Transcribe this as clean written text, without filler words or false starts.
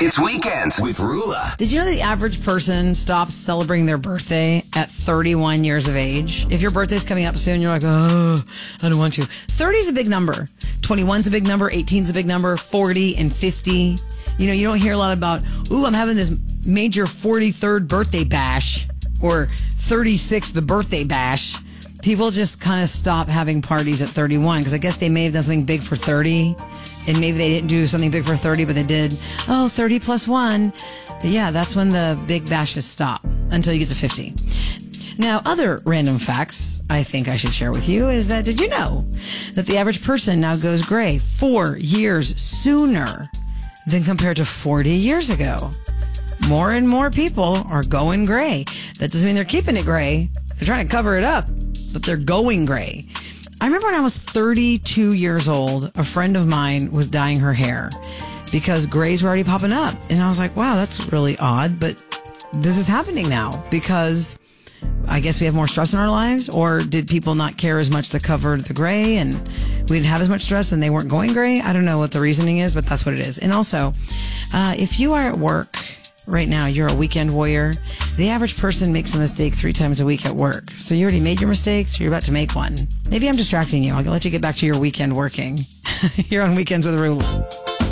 It's Weekends with Rula. Did you know the average person stops celebrating their birthday at 31 years of age? If your birthday's coming up soon, you're like, oh, I don't want to. 30 is a big number. 21's a big number. 18's a big number. 40 and 50. You know, you don't hear a lot about, ooh, I'm having this major 43rd birthday bash or 36th the birthday bash. People just kind of stop having parties at 31 because I guess they may have done something big for 30. And maybe they didn't do something big for 30, but they did, 30 plus 1. But yeah, that's when the big bashes stop until you get to 50. Now, other random facts I think I should share with you is that, did you know that the average person now goes gray 4 years sooner than compared to 40 years ago? More and more people are going gray. That doesn't mean they're keeping it gray. They're trying to cover it up, but they're going gray. I remember when I was 32 years old, a friend of mine was dyeing her hair because grays were already popping up. And I was like, wow, that's really odd. But this is happening now because I guess we have more stress in our lives, or did people not care as much to cover the gray and we didn't have as much stress and they weren't going gray? I don't know what the reasoning is, but that's what it is. And also, if you are at work right now, you're a weekend warrior. The average person makes a mistake 3 times a week at work. So you already made your mistakes. You're about to make one. Maybe I'm distracting you. I'll let you get back to your weekend working. You're on Weekends with Rula.